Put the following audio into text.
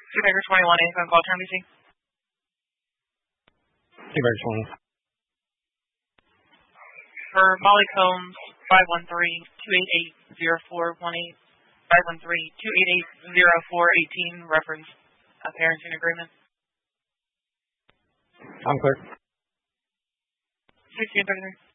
Baker 21, phone call, Tom BC. Baker 20. For Molly Combs, 513-288-0418, 513-288-0418, reference a parenting agreement. I'm clear. 1633.